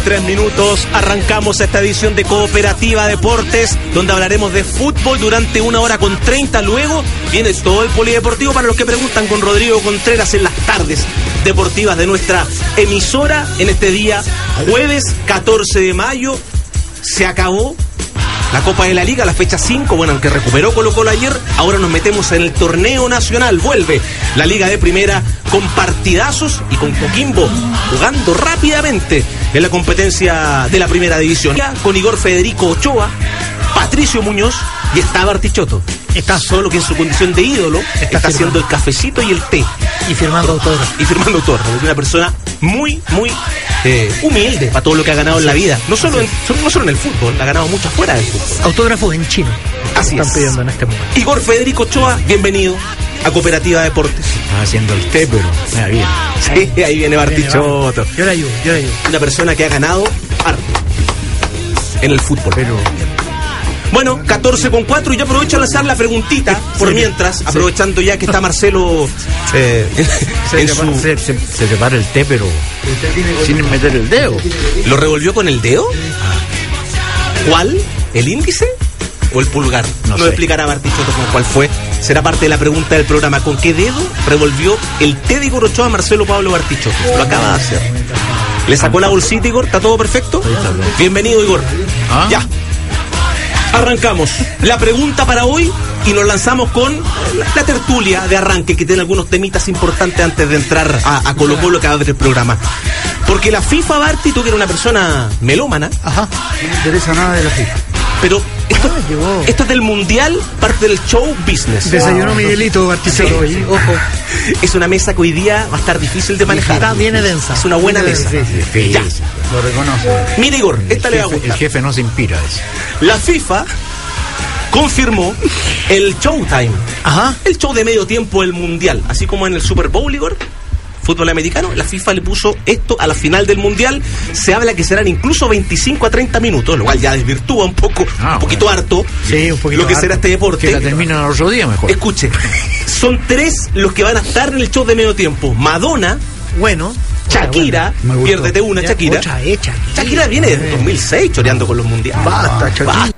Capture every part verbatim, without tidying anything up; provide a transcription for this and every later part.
tres minutos. Arrancamos esta edición de Cooperativa Deportes, donde hablaremos de fútbol durante una hora con treinta. Luego viene todo el polideportivo para los que preguntan con Rodrigo Contreras en las tardes deportivas de nuestra emisora. En este día, jueves catorce de mayo, se acabó la Copa de la Liga, la fecha cinco, bueno, aunque recuperó Colo-Colo ayer. Ahora nos metemos en el torneo nacional. Vuelve la Liga de Primera con partidazos y con Coquimbo jugando rápidamente en la competencia de la Primera División. Con Igor Federico Ochoa, Patricio Muñoz y está Bartichotto. Está solo que en su condición de ídolo está, está haciendo el cafecito y el té. Y firmando autógrafos. Y firmando autógrafos. Es una persona muy, muy eh, humilde para todo lo que ha ganado en la vida. No solo en, no solo en el fútbol, ha ganado mucho fuera del fútbol. Autógrafos en chino. Así están es. pidiendo en este momento. Igor Federico Ochoa, bienvenido a Cooperativa Deportes. Está haciendo el té, pero me bien. Sí, ahí viene Bartichotto. Yo le ayudo, yo le ayudo. Una persona que ha ganado harto en el fútbol. Pero... Bueno, catorce con cuatro, y yo aprovecho a lanzar la preguntita por sí, mientras, sí. aprovechando ya que está Marcelo eh, se, en se, su... se, se, se separa el té, pero sin meter el dedo. ¿Lo revolvió con el dedo? ¿Cuál? ¿El índice o el pulgar? No, no explicará Bartichotto con cuál fue. Será parte de la pregunta del programa. ¿Con qué dedo revolvió el té de Igor Ochoa a Marcelo Pablo Bartichotto? Lo acaba de hacer. ¿Le sacó la bolsita, Igor? ¿Está todo perfecto? Bienvenido, Igor. ¿Ah? Ya. Arrancamos la pregunta para hoy y nos lanzamos con la, la tertulia de arranque, que tiene algunos temitas importantes antes de entrar a, a Colo Colo, que va a ver el programa. Porque la FIFA, Barti, tú que eres una persona melómana. Ajá. No me interesa nada de la FIFA. Pero esto, ah, esto es del mundial, parte del show business. Desayunó Miguelito Bartichotto. Sí. Ojo. Es una mesa que hoy día va a estar difícil de manejar. Está bien densa. Es una buena mesa. Sí, sí, sí. Ya. Lo reconoce. Mira, Igor, esta el le va a jefe, gustar. El jefe no se inspira eso. La FIFA confirmó el Showtime. Ajá. El show de medio tiempo del mundial. Así como en el Super Bowl, Igor, fútbol americano, la FIFA le puso esto a la final del mundial. Se habla que serán incluso veinticinco a treinta minutos, lo cual ya desvirtúa un poco, ah, un poquito bueno. harto sí, un poquito lo que harto. será este deporte. Que la terminan el otro día mejor. Escuche, son tres los que van a estar en el show de medio tiempo. Madonna, bueno, Shakira, bueno, piérdete una, ya, Shakira. Ocha, eh, Shakira. Shakira viene desde dos mil seis choreando con los mundiales. Basta, Shakira. Basta.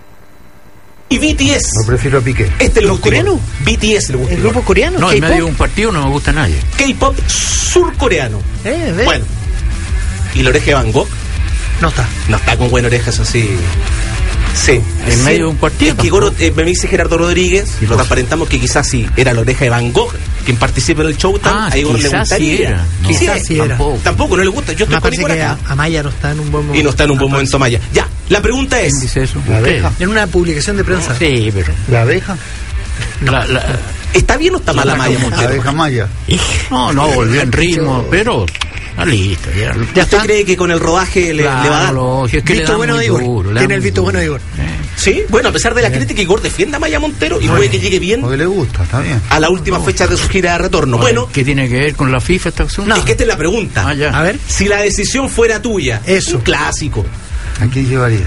Y B T S. Lo prefiero a Piqué. Este ¿Los coreanos? B T S le gusta. ¿El grupo coreano? No, en medio de un partido no me gusta nadie. K-pop surcoreano. Eh, ¿ves? Bueno. ¿Y la oreja de Van Gogh? No está. No está con buena oreja, eso sí. Sí. En sí. medio de un partido. Es que Igor, eh, me dice Gerardo Rodríguez, y lo transparentamos que quizás sí era la oreja de Van Gogh quien participa en el Showtime. Ah, a Igor le gustaría. Sí era. No, quizás sí era. Tampoco. Tampoco, no le gusta. Yo estoy me con Igor que acá. A Maya no está en un buen momento. Y no está en un buen momento Maya. Ya, la pregunta es... ¿Quién dice eso? La abeja. En una publicación de prensa. No, sí, pero... ¿La abeja? No. La, la... ¿Está bien o está mal la Maya Montero? La abeja Maya. No, no, volvió en ritmo, pero... Ah, listo, ya. ¿Ya usted cree que con el rodaje le, claro, le va a dar? Lo, es que visto bueno de Igor. Duro, tiene el visto bueno de Igor. Eh. Sí, bueno, a pesar de la crítica, Igor defiende a Maya Montero y bueno, puede que llegue bien. Porque le gusta, está bien. A la última no. fecha de su gira de retorno. Bueno, bueno, ¿qué tiene que ver con la FIFA esta opción? No. Es que esta es la pregunta. Ah, ya. A ver. Si la decisión fuera tuya, eso. Un clásico. ¿A quién llevarías?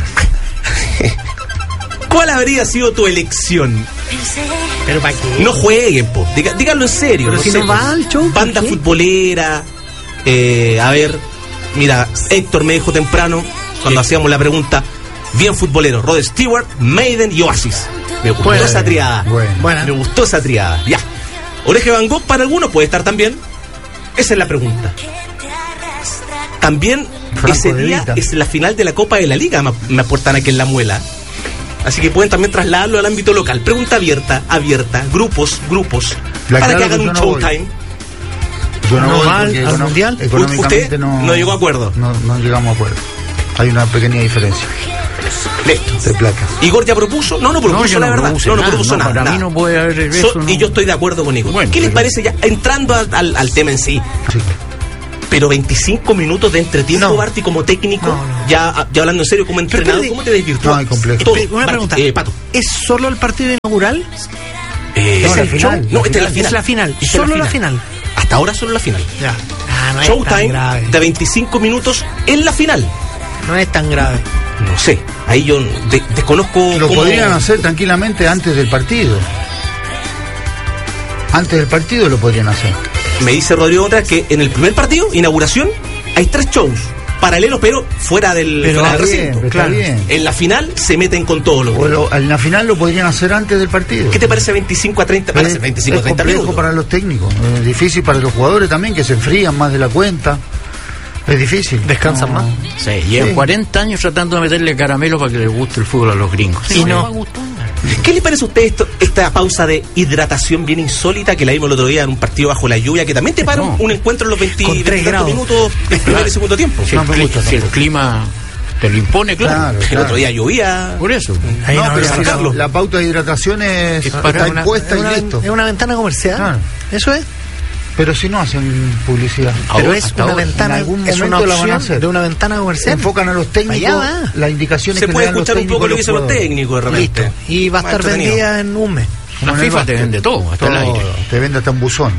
¿Cuál habría sido tu elección? ¿Pero para qué? No jueguen, po. Diga, díganlo en serio. Pero no si sé, no va al show. Banda futbolera. Eh, a ver, mira, Héctor me dijo temprano, cuando sí. hacíamos la pregunta, bien futbolero. Rod Stewart, Maiden y Oasis. Me gustó bueno, esa triada. Bueno. Bueno. Me gustó esa triada. Ya. Oreja de Van Gogh para algunos puede estar también. Esa es la pregunta. También Franco ese día es la final de la Copa de la Liga, me, me aportan aquí en la muela. Así que pueden también trasladarlo al ámbito local. Pregunta abierta, abierta, grupos, grupos, la para que hagan que un no showtime. Voy. Yo no, no voy al, al mundial. ¿Usted no, no llegó a acuerdo? No, no llegamos a acuerdo. Hay una pequeña diferencia. Listo. De placas. Igor ya propuso, no, no propuso no, la no verdad, no, no propuso nada. Para nada. mí no puede haber eso. So, no. Y yo estoy de acuerdo con Igor. Bueno, ¿Qué pero... les parece ya entrando a, al, al tema en sí? Sí. Pero veinticinco minutos de entretiempo, no. Barty, como técnico, no, no. Ya, ya hablando en serio, como entrenador, ¿cómo te desvirtúas? No, hay complejo. Todo. Una Barty, pregunta, eh, Pato. ¿es solo el partido inaugural? Eh, ¿Es no, el final? No, esta es la final. Es la final, Esta solo la la final. Hasta ahora solo la final. Ya. Ah, no Showtime de veinticinco minutos en la final. No es tan grave. No sé, ahí yo de, desconozco. Lo cómo... podrían hacer tranquilamente antes del partido. Antes del partido lo podrían hacer. Me dice Rodrigo Contreras que en el primer partido, inauguración, hay tres shows. paralelos, pero fuera del, Pero fuera del Está bien, recinto. está claro. bien. En la final se meten con todos los O lo- en la final lo podrían hacer antes del partido. ¿Qué te parece veinticinco a treinta? Para Es, hacer veinticinco a es treinta complejo minutos. para los técnicos, es difícil para los jugadores también, que se enfrían más de la cuenta. Es difícil. Descansan más. Sí, llevan Sí. cuarenta años tratando de meterle caramelo para que les guste el fútbol a los gringos. Y no. les va a gustar. ¿Qué le parece a usted esto, esta pausa de hidratación bien insólita que la vimos el otro día en un partido bajo la lluvia, que también te para un, No. un encuentro en los veinte, Con tres veintitantos grados. minutos del primer y segundo tiempo? Si, No el, me cli- gusta si el tampoco. clima te lo impone, claro. Claro. El otro día llovía. Por eso. Ahí no, no pero había si la, sacarlo. la pauta de hidratación es, Es para está una- impuesta es una, y listo. es una ventana comercial. Claro. Eso es. Pero si no hacen publicidad. Pero Ahora, es hasta una ahora, ventana, en algún es una momento la van a opción hacer. de una ventana Se comercial. enfocan a los técnicos, Allá va. las indicaciones Se que puede le dan los escuchar un técnicos poco a lo que dicen los jugadores. técnicos de repente. Listo. Y va a Más estar entretenido. vendida en un mes. La Como en el FIFA te básquet. vende todo, hasta el Todo, aire. te vende hasta un buzón.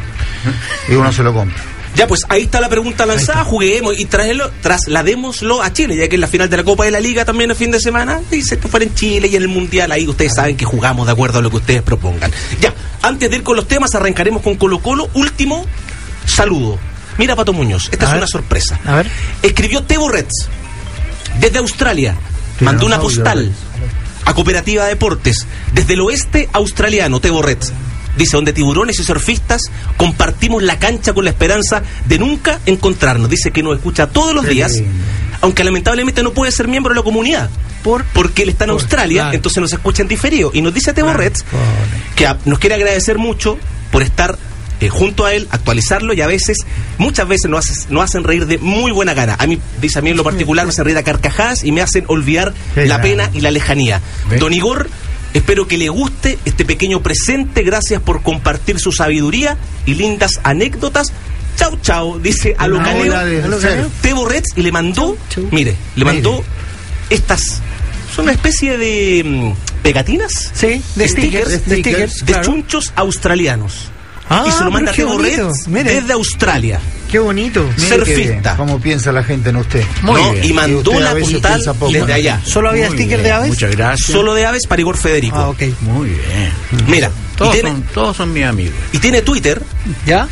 Y uno se lo compra. Ya, pues ahí está la pregunta lanzada, juguemos y traerlo, trasladémoslo a Chile, ya que en la final de la Copa de la Liga también el fin de semana, dice que fuera en Chile y en el Mundial, ahí ustedes saben que jugamos de acuerdo a lo que ustedes propongan. Ya, antes de ir con los temas, arrancaremos con Colo Colo. Último saludo. Mira, Pato Muñoz, esta A es ver. una sorpresa. A ver. Escribió Tebo Reds desde Australia, Tiene mandó un una audio, postal Reds. a Cooperativa Deportes desde el oeste australiano, Tebo Reds. Dice, donde tiburones y surfistas compartimos la cancha con la esperanza de nunca encontrarnos. Dice que nos escucha todos los Qué días, lindo. aunque lamentablemente no puede ser miembro de la comunidad. Por Porque él está en Por- Australia, claro. entonces nos escucha en diferido. Y nos dice Tebo Claro. Reds que a- nos quiere agradecer mucho por estar eh, junto a él, actualizarlo, y a veces, muchas veces nos, hace- nos hacen reír de muy buena gana. A mí, dice a mí en lo particular, me hacen reír a carcajadas y me hacen olvidar Qué la grande. pena y la lejanía. ¿Ve? Don Igor, espero que le guste este pequeño presente. Gracias por compartir su sabiduría y lindas anécdotas. Chau, chau, dice a lo Una caleo, ola de a lo surf. caleo. Tebo Reds, y le mandó, Chau, chau. mire, le mandó Mire. estas, son una especie de mm, pegatinas, Sí, de stickers. De stickers, stickers, de claro. chunchos australianos. Ah, y se lo manda pero qué Tebo bonito. Reds Mire. desde Australia. Qué bonito. Mire Surfista. qué bien, ¿Cómo piensa la gente en usted? Muy ¿no? bien. Y Y mandó usted a la veces postal piensa poco. desde allá. ¿Solo había Muy stickers bien, de aves? Muchas gracias. Solo de aves para Igor Federico. Ah, ok. Muy bien. Mira, y Todos, tiene, son, todos son mis amigos. y tiene Twitter. ¿Ya?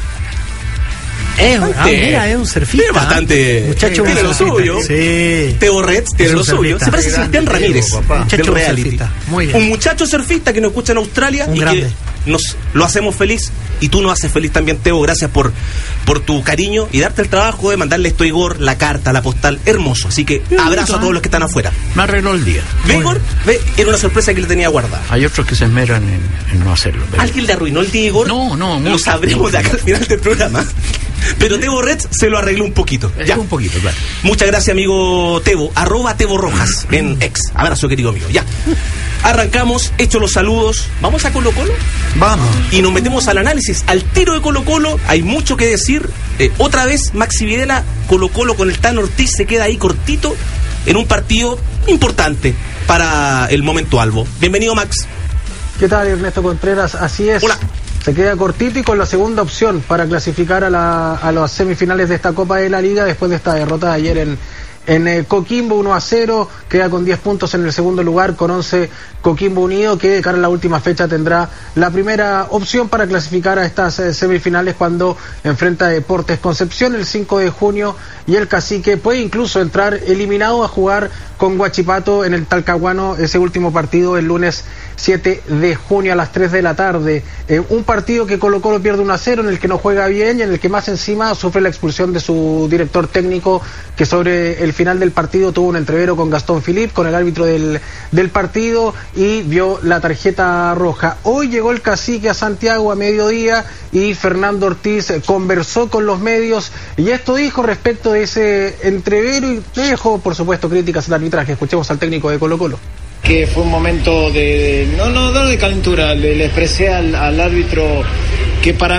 Es, ah, Bastante- mira, es un surfista. es bastante- Muchacho, tiene un lo surfista. suyo. Sí. Tebo Reds tiene Es lo un suyo. surfista. Se parece a Qué Sebastián grande, Ramírez Tebo, papá. del Muchacho reality. surfista. Muy bien. Un muchacho surfista que nos escucha en Australia Un y grande. que nos lo hacemos feliz. Y tú nos haces feliz también, Tebo. Gracias por, por tu cariño y darte el trabajo de mandarle esto a Igor, la carta, la postal. Hermoso. Así que abrazo a todos los que están afuera. Me arregló el día. ¿Ve, Igor? Ve, era una sorpresa que le tenía guardada. Hay otros que se esmeran en, en no hacerlo. pero- ¿Alguien le arruinó el día, Igor? No, no, Lo mucho, sabremos de acá al final del programa. Pero Tebo Reds se lo arregló un poquito. Es Ya. un poquito, claro. Muchas gracias, amigo Tebo. Arroba Tebo Rojas en ex. Abrazo, querido amigo. Ya. Arrancamos, hechos los saludos. Vamos a Colo Colo Vamos. y nos metemos al análisis. Al tiro de Colo Colo hay mucho que decir. Eh, otra vez, Maxi Videla, Colo Colo con el Tan Ortiz se queda ahí cortito en un partido importante para el momento albo. Bienvenido, Max. ¿Qué tal, Ernesto Contreras? Así es. Hola. Se queda cortito y con la segunda opción para clasificar a, la, a las semifinales de esta Copa de la Liga después de esta derrota de ayer en, en eh, Coquimbo uno a cero. Queda con diez puntos en el segundo lugar, con once Coquimbo Unido, que de cara a la última fecha tendrá la primera opción para clasificar a estas eh, semifinales cuando enfrenta a Deportes Concepción el cinco de junio, y el Cacique puede incluso entrar eliminado a jugar con Huachipato en el Talcahuano ese último partido el lunes siete de junio a las tres de la tarde. Eh, un partido que Colo Colo pierde uno a cero, en el que no juega bien y en el que más encima sufre la expulsión de su director técnico, que sobre el final del partido tuvo un entrevero con Gastón Philippe, con el árbitro del, del partido, y vio la tarjeta roja. Hoy llegó el Cacique a Santiago a mediodía y Fernando Ortiz eh, conversó con los medios y esto dijo respecto de ese entrevero, y dejó por supuesto críticas al arbitraje. Escuchemos al técnico de Colo Colo. Que fue un momento de, de- no, no, no de calentura, le, le expresé al, al árbitro que para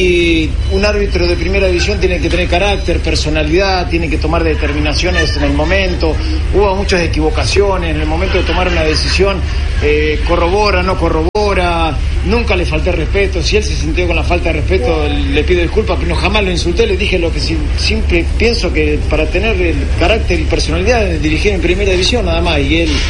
mí un árbitro de primera división tiene que tener carácter, personalidad, tiene que tomar determinaciones en el momento. Hubo muchas equivocaciones en el momento de tomar una decisión, eh, corrobora, no corrobora, nunca le falté respeto. Si él se sintió con la falta de respeto, le pido disculpas, pero no, jamás lo insulté, le dije lo que si- siempre pienso, que para tener el carácter y personalidad de dirigir en primera división nada más, y él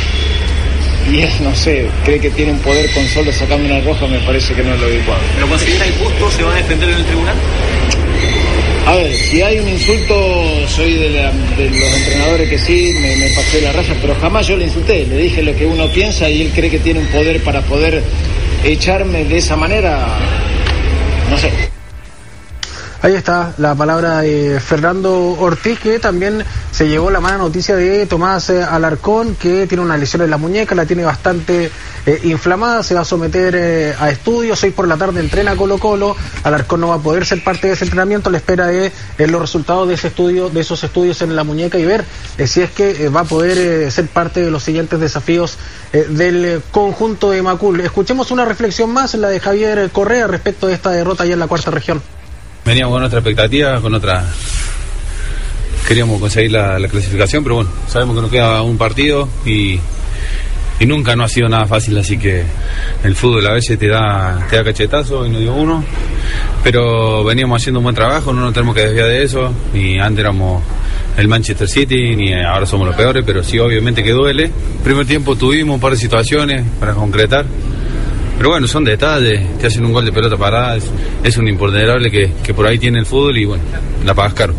y él, no sé, cree que tiene un poder con solo sacarme una roja, me parece que no es lo adecuado. ¿Lo considera injusto? ¿Se va a defender en el tribunal? A ver, si hay un insulto, soy de, la, de los entrenadores que sí, me, me pasé la raya, pero jamás yo le insulté, le dije lo que uno piensa y él cree que tiene un poder para poder echarme de esa manera, no sé. Ahí está la palabra de Fernando Ortiz, que también se llevó la mala noticia de Tomás Alarcón, que tiene una lesión en la muñeca, la tiene bastante eh, inflamada, se va a someter eh, a estudios. Hoy por la tarde entrena Colo Colo, Alarcón no va a poder ser parte de ese entrenamiento, a la espera de eh, los resultados de ese estudio, de esos estudios en la muñeca y ver eh, si es que eh, va a poder eh, ser parte de los siguientes desafíos eh, del conjunto de Macul. Escuchemos una reflexión más, la de Javier Correa, respecto de esta derrota allá en la cuarta región. Veníamos con otra expectativa, con otra... Queríamos conseguir la, la clasificación, pero bueno, sabemos que nos queda un partido y, y nunca no ha sido nada fácil, así que el fútbol a veces te da, te da cachetazo y no dio uno, pero veníamos haciendo un buen trabajo, no nos tenemos que desviar de eso, y antes éramos el Manchester City, ni ahora somos los peores, pero sí obviamente que duele. Primer tiempo tuvimos un par de situaciones para concretar, pero bueno, son detalles, te hacen un gol de pelota parada, es, es un imponderable que, que por ahí tiene el fútbol y bueno, la pagas caro.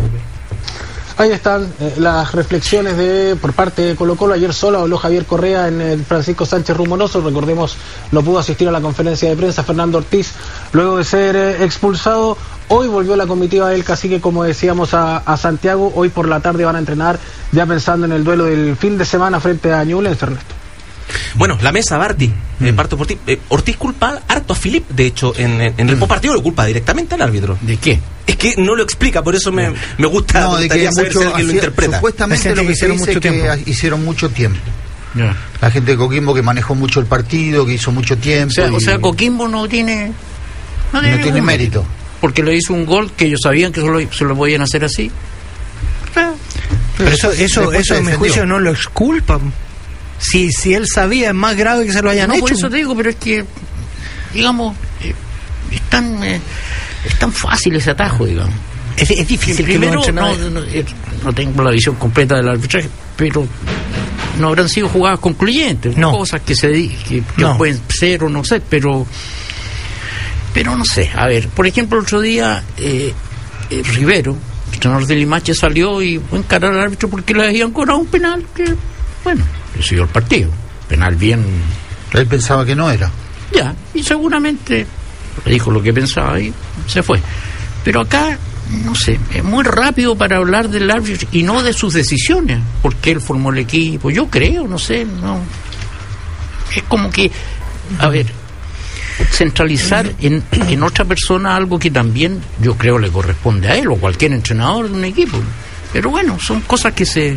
Ahí están eh, las reflexiones de por parte de Colo Colo. Ayer solo habló Javier Correa en el Francisco Sánchez Rumoroso. Recordemos, no pudo asistir a la conferencia de prensa Fernando Ortiz luego de ser eh, expulsado. Hoy volvió la comitiva del Cacique, como decíamos, a, a Santiago. Hoy por la tarde van a entrenar ya pensando en el duelo del fin de semana frente a Ñublense, Ernesto. Bueno, la mesa, Barty, mm. eh, parto por ti. Eh, Ortiz culpa harto a Filip, de hecho, en, en, en el mm. partido lo culpa directamente al árbitro. ¿De qué? Es que no lo explica, por eso me, me gusta, no, me gustaría saber si alguien lo interpreta. Supuestamente lo que hicieron mucho tiempo. Hicieron mucho tiempo. Yeah. La gente de Coquimbo que manejó mucho el partido, que hizo mucho tiempo. O sea, y... o sea Coquimbo no tiene... No tiene, no tiene mérito. mérito. Porque le hizo un gol que ellos sabían que solo, se lo podían hacer así. Pero, Pero eso, eso, eso en mi juicio no lo exculpa. Si, si él sabía, es más grave que se lo hayan no, hecho. Por eso te digo, pero es que, digamos, eh, es, tan, eh, es tan fácil ese atajo, digamos. Es, es difícil. Primero, que no, no, no tengo la visión completa del arbitraje, pero no habrán sido jugadas concluyentes. No. Cosas que se que, que no. pueden ser o no ser, pero, pero no sé. A ver, por ejemplo, el otro día, eh, eh, Rivero, el entrenador de Limache, salió y fue a encarar al árbitro porque le habían cobrado un penal que, bueno, decidió el partido. Penal bien. Él pensaba que no era. Ya, y seguramente le dijo lo que pensaba y se fue. Pero acá, no sé, es muy rápido para hablar del árbitro y no de sus decisiones, porque él formó el equipo. Yo creo, no sé, no. Es como que, a ver, centralizar en, en otra persona algo que también yo creo le corresponde a él o cualquier entrenador de un equipo. Pero bueno, son cosas que se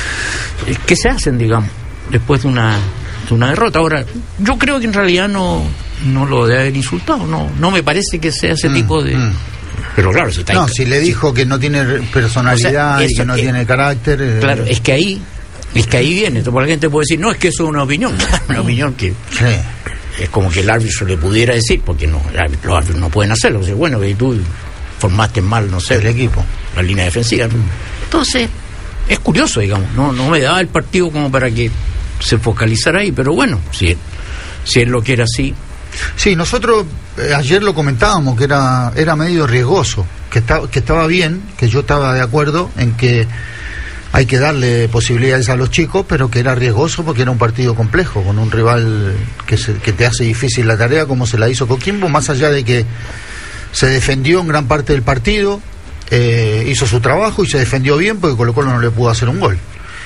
que se hacen, digamos, después de una de una derrota. Ahora, yo creo que en realidad no no lo debe haber insultado, no no me parece que sea ese mm, tipo de mm. Pero claro, si está No, si le dijo sí. que no tiene personalidad, o sea, eso, y que no eh, tiene carácter. Eh, claro, es que ahí es que ahí viene, porque la gente puede decir, "No, es que eso es una opinión", una opinión que sí. Es como que el árbitro le pudiera decir, porque no, los árbitros no pueden hacerlo, o sea, bueno, que tú formaste mal, no sé, el equipo, la línea defensiva. Entonces, es curioso, digamos, no no me daba el partido como para que se focalizara ahí, pero bueno, si, si él lo quiere así. Sí, nosotros eh, ayer lo comentábamos, que era era medio riesgoso, que, está, que estaba bien, que yo estaba de acuerdo en que hay que darle posibilidades a los chicos, pero que era riesgoso porque era un partido complejo, con un rival que, se, que te hace difícil la tarea, como se la hizo Coquimbo, más allá de que se defendió en gran parte del partido, eh, hizo su trabajo y se defendió bien porque Colo Colo no le pudo hacer un gol.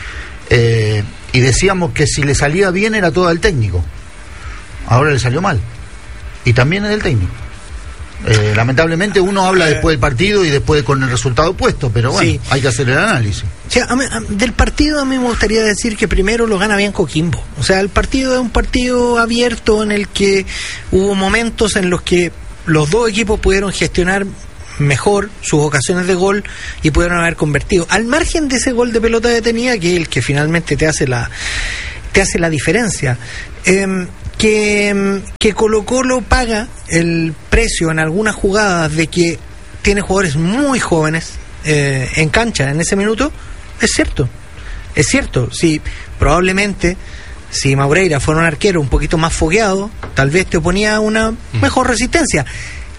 Eh, y decíamos que si le salía bien era todo el técnico, ahora le salió mal, y también es del técnico. Eh, lamentablemente uno habla después del partido y después con el resultado puesto, pero bueno, sí. hay que hacer el análisis. O sea, a mí, a, del partido a mí me gustaría decir que primero lo gana bien Coquimbo. O sea, el partido es un partido abierto en el que hubo momentos en los que los dos equipos pudieron gestionar mejor sus ocasiones de gol y pudieron haber convertido. Al margen de ese gol de pelota detenida, que es el que finalmente te hace la te hace la diferencia. Eh, que, que Colo Colo paga el precio en algunas jugadas de que tiene jugadores muy jóvenes eh, en cancha en ese minuto, es cierto, es cierto, sí, probablemente si Maureira fuera un arquero un poquito más fogueado, tal vez te oponía una mejor resistencia.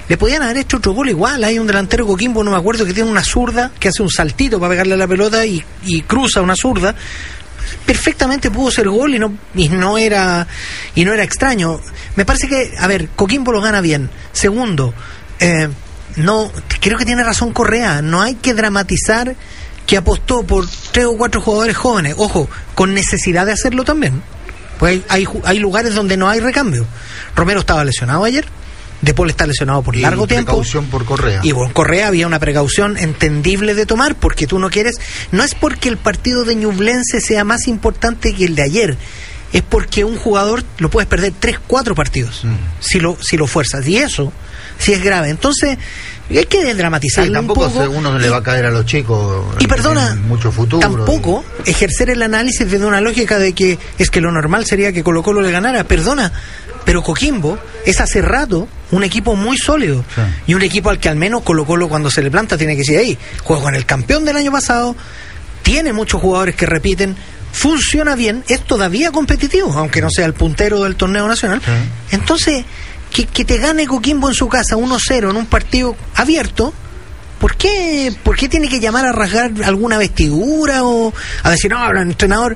le podían haber hecho otro gol igual. Hay un delantero Coquimbo, no me acuerdo, que tiene una zurda, que hace un saltito para pegarle a la pelota y, y cruza una zurda. Perfectamente pudo ser gol y no y no era y no era extraño. Me parece que, a ver, Coquimbo lo gana bien. Segundo, eh, no creo que tiene razón Correa, no hay que dramatizar que apostó por tres o cuatro jugadores jóvenes, ojo, con necesidad de hacerlo también. Pues hay, hay, hay lugares donde no hay recambio. Romero estaba lesionado ayer, De Paul está lesionado por y largo tiempo. Precaución por Correa. Y con Correa había una precaución entendible de tomar, porque tú no quieres, no es porque el partido de Ñublense sea más importante que el de ayer, es porque un jugador lo puedes perder tres, cuatro partidos mm. si lo si lo fuerzas, y eso sí es grave. Entonces hay que desdramatizarlo. Sí, tampoco un poco. Uno le va a caer a los chicos. Y perdona, mucho futuro, tampoco y... ejercer el análisis desde una lógica de que es que lo normal sería que Colo Colo le ganara. Perdona, pero Coquimbo es hace rato un equipo muy sólido, sí. y un equipo al que al menos Colo Colo cuando se le planta tiene que decir, hey, juego con el campeón del año pasado, tiene muchos jugadores que repiten, funciona bien, es todavía competitivo, aunque no sea el puntero del torneo nacional. Sí. Entonces, que, que te gane Coquimbo en su casa uno cero en un partido abierto, ¿por qué, ¿por qué tiene que llamar a rasgar alguna vestidura o a decir, no, el entrenador?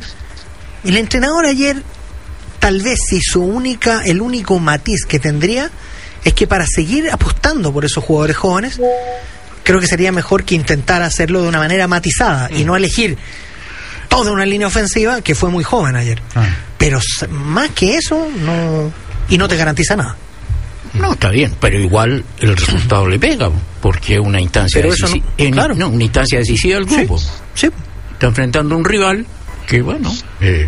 El entrenador ayer, tal vez si su única, el único matiz que tendría es que para seguir apostando por esos jugadores jóvenes, creo que sería mejor que intentara hacerlo de una manera matizada mm. y no elegir toda una línea ofensiva que fue muy joven ayer. Ah. Pero más que eso, no, y no te garantiza nada. No, está bien, pero igual el resultado le pega, porque es una instancia decisiva, no, claro. no, una instancia decisiva del grupo. Sí, sí. Está enfrentando a un rival que, bueno, eh,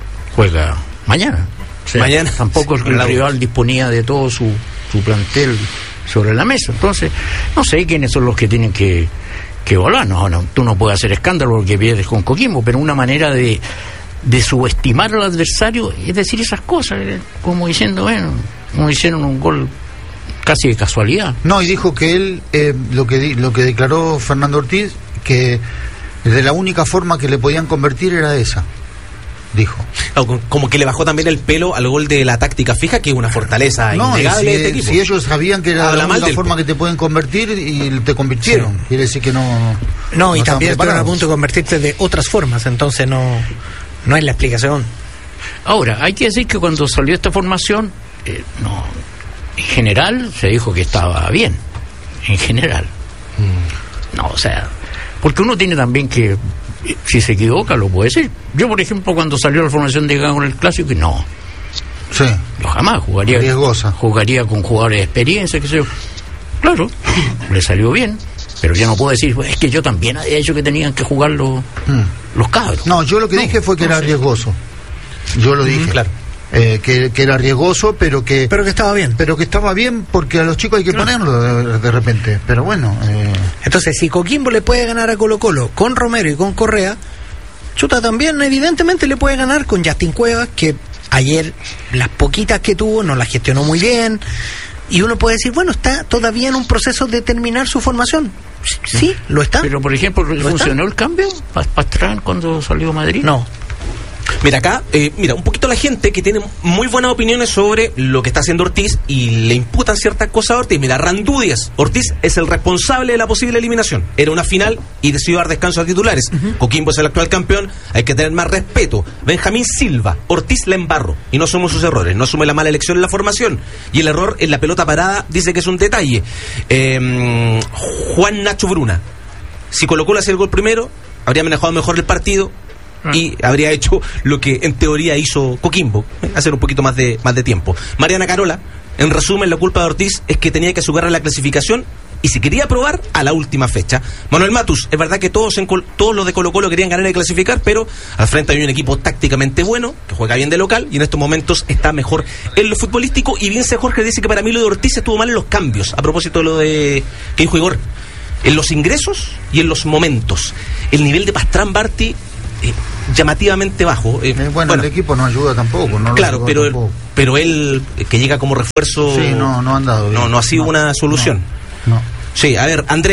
juega mañana. O sea, mañana. Tampoco el, el rival disponía de todo su, su plantel sobre la mesa. Entonces, no sé quiénes son los que tienen que, que evaluar. No, no, tú no puedes hacer escándalo porque pierdes con Coquimbo, pero una manera de, de subestimar al adversario es decir esas cosas, como diciendo, bueno, como hicieron un gol casi de casualidad. No, y dijo que él, eh, lo que di, lo que declaró Fernando Ortiz, que de la única forma que le podían convertir era esa. Dijo. Como que le bajó también el pelo al gol de la táctica fija, que es una fortaleza no, innegable si, de este equipo. Si ellos sabían que era Habla la única forma del... que te pueden convertir y te convirtieron, sí. quiere decir que no. No, no y también están a punto de convertirte de otras formas, entonces no, no es la explicación. Ahora, hay que decir que cuando salió esta formación, eh, no, en general se dijo que estaba bien, en general. Mm. No, o sea, porque uno tiene también que, si se equivoca, lo puede decir. Yo, por ejemplo, cuando salió la formación de Gago en el Clásico, no. Sí. Yo jamás jugaría. Riesgosa. Jugaría con jugadores de experiencia, qué sé yo. Claro, le salió bien, pero ya no puedo decir, es que yo también había dicho que tenían que jugar los, mm. los cabros. No, yo lo que no, dije fue que no era sé. riesgoso. Yo lo dije. Mm, claro. Eh, que, que era riesgoso, pero que pero que estaba bien, pero que estaba bien porque a los chicos hay que claro. ponerlo de, de repente. Pero bueno, eh... entonces si Coquimbo le puede ganar a Colo Colo con Romero y con Correa, chuta, también evidentemente le puede ganar con Justin Cuevas, que ayer las poquitas que tuvo no las gestionó muy bien, y uno puede decir, bueno, está todavía en un proceso de terminar su formación. Sí, lo está. Pero por ejemplo, ¿funcionó el cambio Pastrán cuando salió a Madrid? No. Mira acá, eh, mira, un poquito la gente que tiene muy buenas opiniones sobre lo que está haciendo Ortiz y le imputan ciertas cosas a Ortiz. Mira, Randú Díaz, Ortiz es el responsable de la posible eliminación. Era una final y decidió dar descanso a titulares. Uh-huh. Coquimbo es el actual campeón, hay que tener más respeto. Benjamín Silva, Ortiz la embarro y no asume sus errores, no asume la mala elección en la formación y el error en la pelota parada dice que es un detalle. Eh, Juan Nacho Bruna, si Colo Colo hacía el gol primero, habría manejado mejor el partido y habría hecho lo que en teoría hizo Coquimbo, hacer un poquito más de más de tiempo. Mariana Carola, en resumen, la culpa de Ortiz es que tenía que asegurar la clasificación y se quería probar a la última fecha. Manuel Matus, es verdad que todos en Col- todos los de Colo Colo querían ganar y clasificar, pero al frente hay un equipo tácticamente bueno, que juega bien de local y en estos momentos está mejor en lo futbolístico. Y Vince Jorge dice que para mí lo de Ortiz estuvo mal en los cambios, a propósito de lo de que dijo Igor, en los ingresos y en los momentos. El nivel de Pastrán Barti Eh, llamativamente bajo. Eh, eh, bueno, bueno, el equipo no ayuda tampoco. No claro, pero tampoco. pero él, que llega como refuerzo, sí, no, no, han dado bien. no, no ha sido no, una solución. No, no. Sí, a ver, Andrea,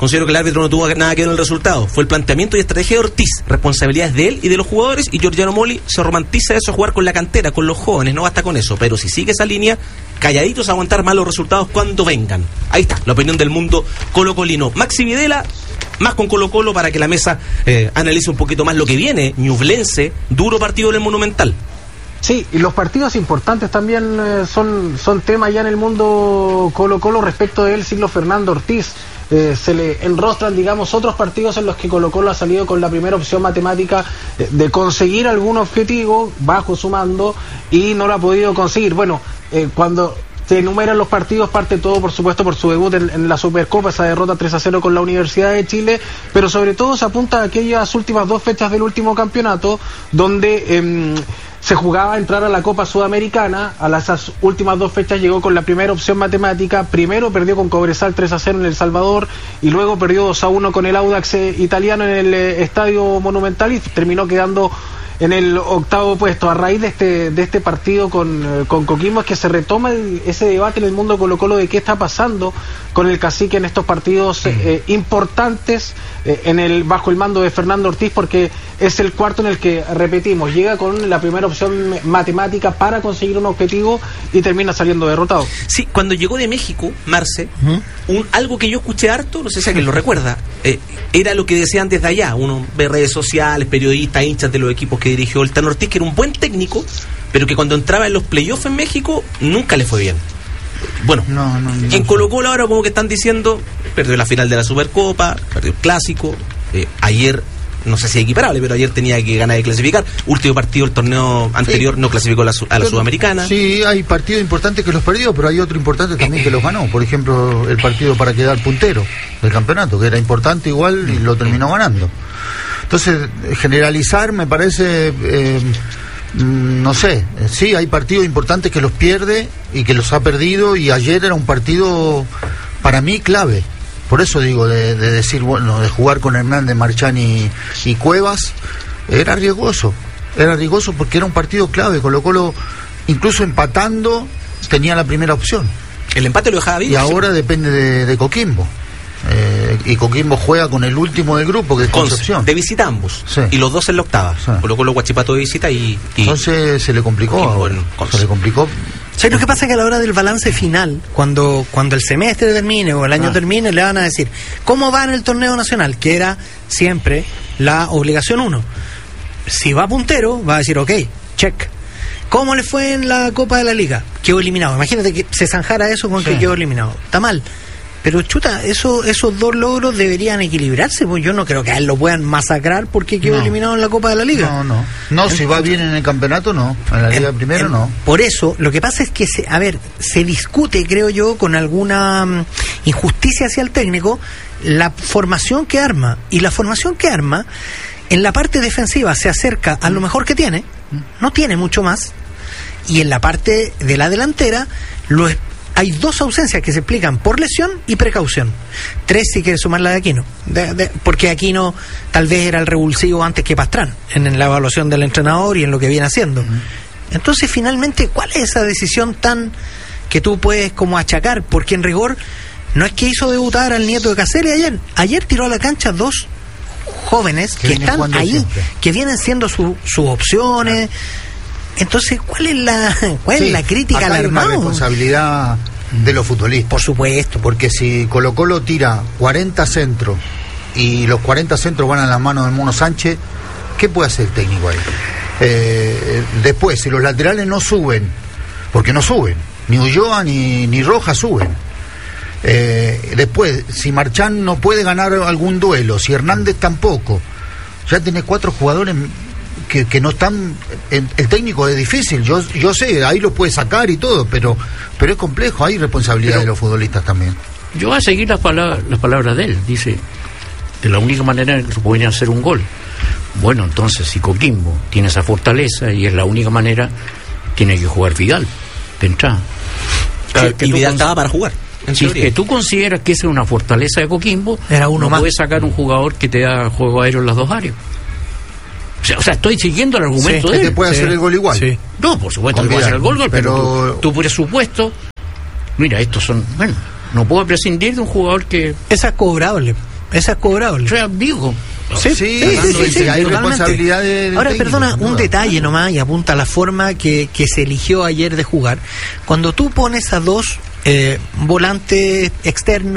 Considero que el árbitro no tuvo nada que ver en el resultado. Fue el planteamiento y estrategia de Ortiz, responsabilidades de él y de los jugadores, y Giorgiano Moli se romantiza eso, jugar con la cantera, con los jóvenes, no basta con eso, pero si sigue esa línea, calladitos a aguantar malos resultados cuando vengan. Ahí está, la opinión del mundo colocolino. Maxi Videla, más con Colo Colo para que la mesa eh, analice un poquito más lo que viene. Ñublense, duro partido en el Monumental. Sí, y los partidos importantes también eh, son, son tema ya en el mundo Colo Colo respecto del siglo Fernando Ortiz. Eh, se le enrostran, digamos, otros partidos en los que Colo Colo ha salido con la primera opción matemática de, de conseguir algún objetivo bajo su mando y no lo ha podido conseguir. Bueno, eh, cuando se enumeran los partidos, parte todo, por supuesto, por su debut en, en la Supercopa, esa derrota tres a cero con la Universidad de Chile, pero sobre todo se apunta a aquellas últimas dos fechas del último campeonato, donde eh, se jugaba a entrar a la Copa Sudamericana. A las esas últimas dos fechas llegó con la primera opción matemática. Primero perdió con Cobresal tres a cero en El Salvador y luego perdió dos a uno con el Audax eh, italiano en el eh, Estadio Monumental y terminó quedando en el octavo puesto. A raíz de este de este partido con, eh, con Coquimbo es que se retoma el, ese debate en el mundo Colo Colo de qué está pasando con el cacique en estos partidos eh, importantes eh, en el bajo el mando de Fernando Ortiz, porque es el cuarto en el que, repetimos, llega con la primera opción matemática para conseguir un objetivo y termina saliendo derrotado. Sí, cuando llegó de México, Marce, uh-huh. un, algo que yo escuché harto, no sé si alguien lo recuerda, eh, era lo que decían desde allá, uno ve redes sociales, periodistas, hinchas de los equipos que dirigió el Tano Ortiz, que era un buen técnico, pero que cuando entraba en los playoffs en México nunca le fue bien. Bueno, no, no, no, en Colo Colo ahora como que están diciendo, perdió la final de la Supercopa, perdió el Clásico, eh, ayer, no sé si es equiparable, pero ayer tenía que ganar de clasificar, último partido del torneo anterior sí. no clasificó a la, a la pero, Sudamericana. Sí, hay partidos importantes que los perdió, pero hay otro importante también que los ganó, por ejemplo el partido para quedar puntero del campeonato, que era importante igual y lo terminó ganando. Entonces, generalizar me parece... Eh, no sé, sí, hay partidos importantes que los pierde y que los ha perdido, y ayer era un partido para mí clave, por eso digo, de, de decir, bueno, de jugar con Hernández, Marchán y, y Cuevas, era riesgoso, era riesgoso porque era un partido clave. Colo Colo, incluso empatando, tenía la primera opción. El empate lo dejaba vivo. Y ahora sí. depende de, de Coquimbo. Eh, y Coquimbo juega con el último del grupo, que es Concepción. De visita ambos, sí. y los dos en la octava. Sí. Colocó los Huachipato de visita y, y... Entonces se le complicó. Bueno, se le complicó. Sí, lo que pasa es que a la hora del balance final, cuando cuando el semestre termine o el año ah. termine, le van a decir cómo va en el torneo nacional, que era siempre la obligación uno. Si va puntero, va a decir ok, check. ¿Cómo le fue en la Copa de la Liga? Quedó eliminado. Imagínate que se zanjara eso con sí. que quedó eliminado. Está mal. Pero chuta, eso, esos dos logros deberían equilibrarse, pues yo no creo que a él lo puedan masacrar porque quedó no. eliminado en la Copa de la Liga. No, no. No, si va bien en el campeonato, no. En la Liga en, primero, en, no. Por eso, lo que pasa es que, se, a ver, se discute, creo yo, con alguna um, injusticia hacia el técnico, la formación que arma. Y la formación que arma, en la parte defensiva se acerca a lo mejor que tiene, no tiene mucho más, y en la parte de la delantera, lo hay dos ausencias que se explican por lesión y precaución. Tres si quieres sumar la de Aquino, de, de, porque Aquino tal vez era el revulsivo antes que Pastrán en, en la evaluación del entrenador y en lo que viene haciendo. Uh-huh. Entonces finalmente, ¿cuál es esa decisión tan que tú puedes como achacar? Porque en rigor no es que hizo debutar al nieto de Caselli ayer. Ayer tiró a la cancha dos jóvenes que, que están ahí, siempre. Que vienen siendo su, sus opciones. Entonces, ¿cuál es la cuál sí, es la crítica al armado? Hay una responsabilidad de los futbolistas. Por supuesto. Porque si Colo Colo tira cuarenta centros y los cuarenta centros van a las manos del Mono Sánchez, ¿qué puede hacer el técnico ahí? Eh, después, si los laterales no suben, porque no suben, ni Ulloa ni, ni Rojas suben. Eh, después, si Marchán no puede ganar algún duelo, si Hernández tampoco, ya tenés cuatro jugadores... Que, que no están, el, el técnico es difícil, yo yo sé, ahí lo puede sacar y todo, pero pero es complejo, hay responsabilidad pero, de los futbolistas también. Yo voy a seguir las palabras, las palabras de él, dice, de la única manera en que se pueden hacer un gol. Bueno, entonces si Coquimbo tiene esa fortaleza y es la única manera, tiene que jugar Vidal de entrada. Claro, que y Vidal estaba para jugar. Si es que tú consideras que esa es una fortaleza de Coquimbo, era uno no más. Puedes sacar un jugador que te da juego aéreo en las dos áreas. O sea, o sea, estoy siguiendo el argumento sí, de él. ¿Que te puede sí. hacer el gol igual? Sí. No, por supuesto, que puede hacer el gol, gol pero, pero tú, tú por supuesto, mira, estos son, bueno, no puedo prescindir de un jugador que... Esa es cobrable. Esa es cobrable. O sea, digo, Sí, sí, sí, sí, sí, sí, hay totalmente. responsabilidad de- del Ahora, técnico, perdona, sin un duda. detalle nomás, y apunta a la forma que, que se eligió ayer de jugar. Cuando tú pones a dos eh, volantes externos